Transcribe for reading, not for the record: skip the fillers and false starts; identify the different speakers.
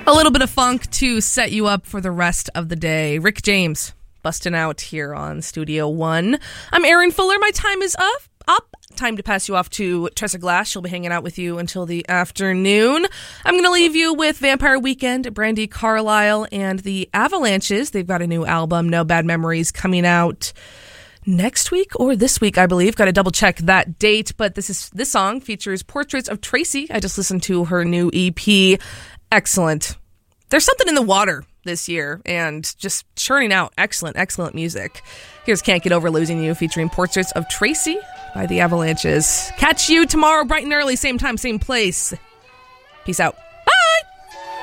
Speaker 1: A little bit of funk to set you up for the rest of the day. Rick James busting out here on Studio One. I'm Erin Fuller. My time is up. Time to pass you off to Tressa Glass. She'll be hanging out with you until the afternoon. I'm going to leave you with Vampire Weekend, Brandi Carlile, and the Avalanches. They've got a new album, No Bad Memories, coming out next week or this week, I believe. Got to double check that date. But this song features Portraits of Tracy. I just listened to her new EP. Excellent. There's something in the water this year and just churning out excellent music. Here's Can't Get Over Losing You featuring Portraits of Tracy by the Avalanches. Catch you tomorrow bright and early, same time, same place. Peace out.